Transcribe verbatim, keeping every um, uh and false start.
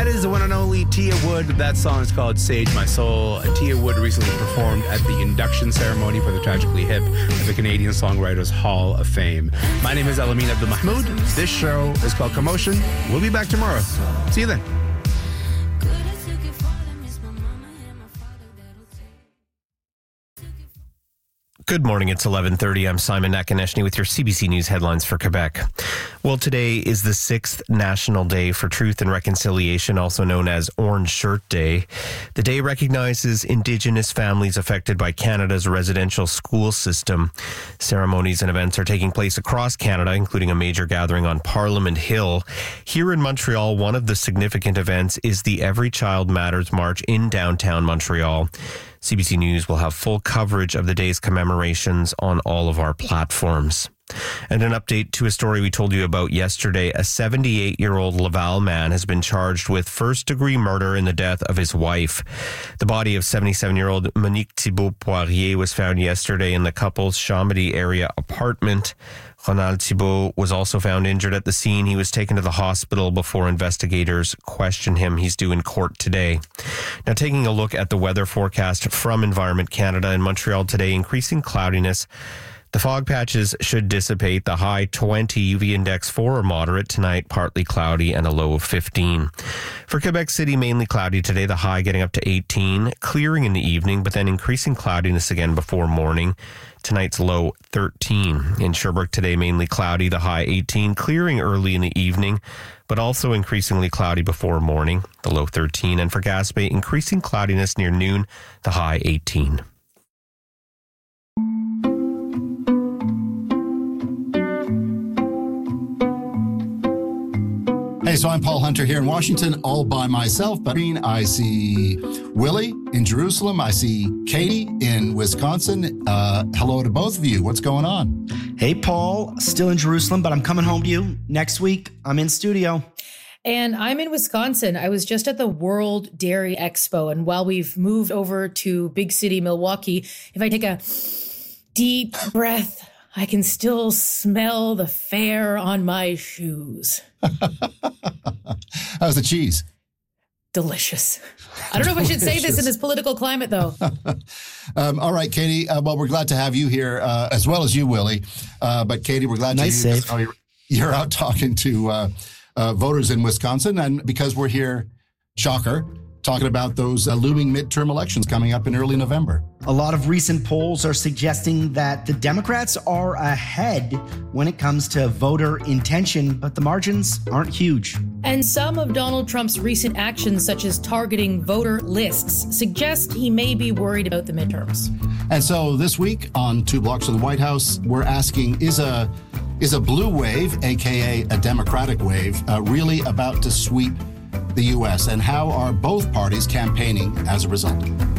That is the one and only Tia Wood. That song is called Sage My Soul. Tia Wood recently performed at the induction ceremony for the Tragically Hip at the Canadian Songwriters Hall of Fame. My name is Elamin Abdulmahmoud. This show is called Commotion. We'll be back tomorrow. See you then. Good morning, it's eleven thirty. I'm Simon Nakaneshny with your C B C News headlines for Quebec. Well, today is the sixth National Day for Truth and Reconciliation, also known as Orange Shirt Day. The day recognizes Indigenous families affected by Canada's residential school system. Ceremonies and events are taking place across Canada, including a major gathering on Parliament Hill. Here in Montreal, one of the significant events is the Every Child Matters March in downtown Montreal. C B C News will have full coverage of the day's commemorations on all of our platforms. And an update to a story we told you about yesterday. A seventy-eight-year-old Laval man has been charged with first-degree murder in the death of his wife. The body of seventy-seven-year-old Monique Thibault-Poirier was found yesterday in the couple's Chambéry area apartment. Ronald Thibault was also found injured at the scene. He was taken to the hospital before investigators questioned him. He's due in court today. Now, taking a look at the weather forecast from Environment Canada. In Montreal today, increasing cloudiness. The fog patches should dissipate. The high twenty, U V index four or moderate. Tonight, partly cloudy and a low of fifteen. For Quebec City, mainly cloudy today. The high getting up to eighteen. Clearing in the evening, but then increasing cloudiness again before morning. Tonight's low thirteen. In Sherbrooke today, mainly cloudy. The high eighteen. Clearing early in the evening, but also increasingly cloudy before morning. The low thirteen. And for Gaspé, increasing cloudiness near noon. The high eighteen. Hey, so I'm Paul Hunter here in Washington, all by myself. But I see Willie in Jerusalem. I see Katie in Wisconsin. Uh, hello to both of you. What's going on? Hey, Paul. Still in Jerusalem, but I'm coming home to you next week. I'm in studio. And I'm in Wisconsin. I was just at the World Dairy Expo. And while we've moved over to big city Milwaukee, if I take a deep breath, I can still smell the fare on my shoes. How's the cheese? Delicious. I don't know if I should say this in this political climate, though. um, all right, Katie. Uh, well, we're glad to have you here, uh, as well as you, Willie. Uh, but, Katie, we're glad nice to have you. Save. You're, you're out talking to uh, uh, voters in Wisconsin. And because we're here, shocker, talking about those uh, looming midterm elections coming up in early November. A lot of recent polls are suggesting that the Democrats are ahead when it comes to voter intention, but the margins aren't huge. And some of Donald Trump's recent actions, such as targeting voter lists, suggest he may be worried about the midterms. And so this week on Two Blocks from the White House, we're asking, is a is a blue wave, a k a a Democratic wave, uh, really about to sweep the U S, and how are both parties campaigning as a result?